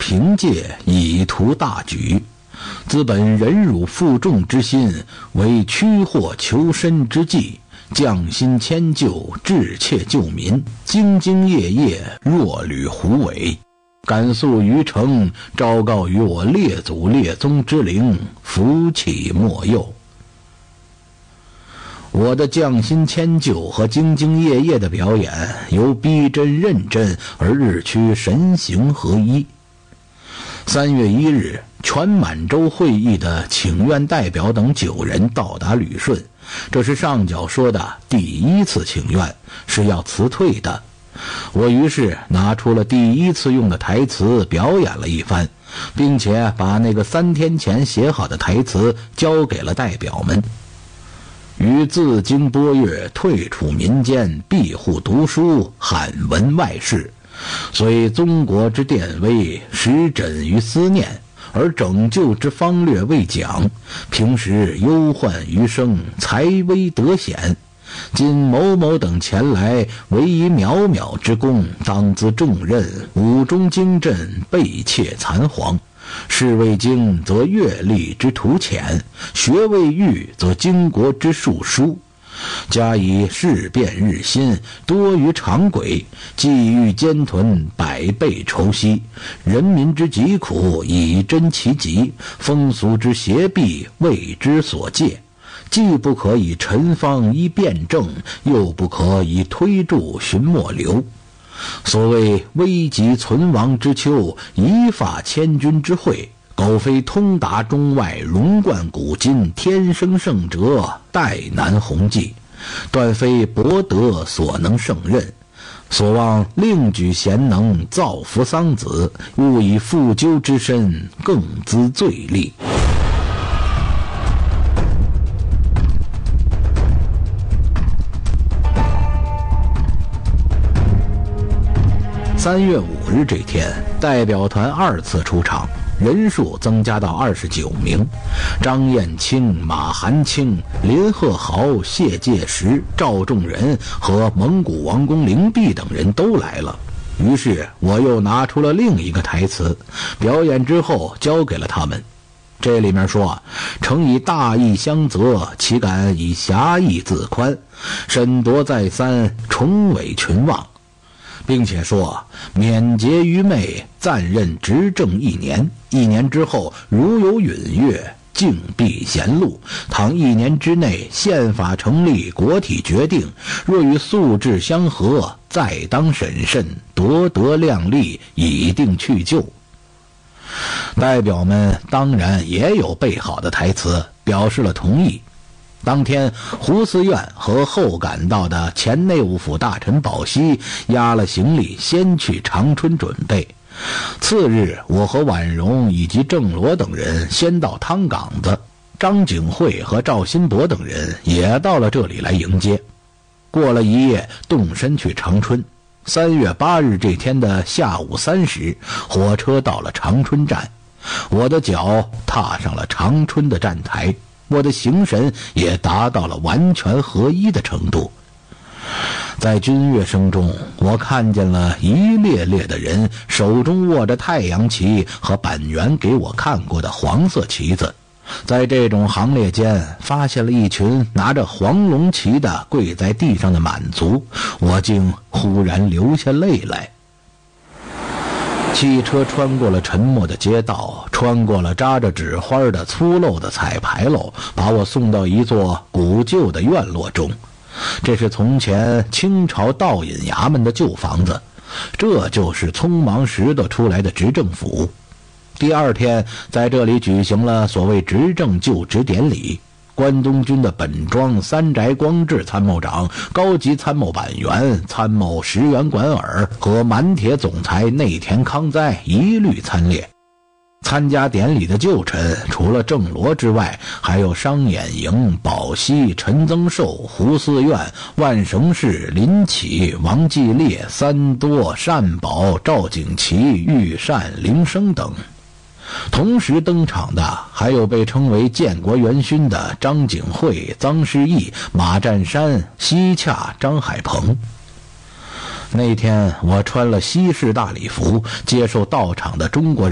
凭借以图大举，资本忍辱负重之心为驱祸求生之计，匠心迁就，志切救民，兢兢业业，若履虎尾。敢诉于诚，昭告于我列祖列宗之灵，福气莫佑。我的匠心迁就和兢兢业业的表演，由逼真认真而日趋神形合一。3月1日，全满洲会议的请愿代表等9人到达旅顺，这是上角说的第1次请愿，是要辞退的。我于是拿出了第1次用的台词表演了一番，并且把那个3天前写好的台词交给了代表们。于自经波越，退处民间，庇护读书，罕闻外事。虽中国之典威，实枕于思念，而拯救之方略未讲。平时忧患余生，财危得险。今某某等前来，唯以渺渺之功，当自重任，武中精镇，被窃残黄。事未精，则阅历之图浅；学未寓，则经国之术疏。加以事变日新，多于常轨，际遇艰屯，百倍愁惜。人民之疾苦，以侦其急；风俗之邪弊，为之所戒。既不可以陈方依辩证，又不可以推助寻末流。所谓危急存亡之秋，一发千钧之会，苟非通达中外，融贯古今，天生圣哲，代难弘济，断非博得所能胜任。所望另举贤能，造福桑梓，勿以负疚之身，更滋罪力。3月5日这天，代表团2次出场，人数增加到29名。张燕青、马寒清、林鹤豪、谢介石、赵仲仁和蒙古王公灵璧等人都来了。于是我又拿出了另一个台词，表演之后交给了他们。这里面说，诚以大义相责，岂敢以狭义自宽？审夺再三，重委群望。并且说，免节愚昧，暂任执政1年，1年之后如有允越，径必贤路。倘1年之内宪法成立，国体决定，若与素质相合，再当审慎，夺得量力，以定去就。代表们当然也有备好的台词，表示了同意。当天，胡思院和后赶到的前内务府大臣宝熙押了行李，先去长春准备。次日，我和婉容以及郑罗等人先到汤岗子，张景惠和赵新伯等人也到了这里来迎接。过了一夜，动身去长春。3月8日这天的下午3时，火车到了长春站，我的脚踏上了长春的站台。我的形神也达到了完全合一的程度。在军乐声中，我看见了一列列的人手中握着太阳旗和板垣给我看过的黄色旗子。在这种行列间，发现了一群拿着黄龙旗的跪在地上的满族，我竟忽然流下泪来。汽车穿过了沉默的街道，穿过了扎着纸花的粗陋的彩牌楼，把我送到一座古旧的院落中。这是从前清朝道尹衙门的旧房子，这就是匆忙拾掇出来的执政府。第2天，在这里举行了所谓执政就职典礼。关东军的本庄三宅光治参谋长、高级参谋板垣、参谋石原莞尔和满铁总裁内田康哉一律参列。参加典礼的旧臣除了郑罗之外，还有商衍营、宝熙、陈增寿、胡思院、万绳氏、林启、王继烈、三多、单宝、赵景琦、玉善、林生等。同时登场的还有被称为建国元勋的张景惠、臧师义、马占山、西洽、张海鹏。那天我穿了西式大礼服，接受到场的中国人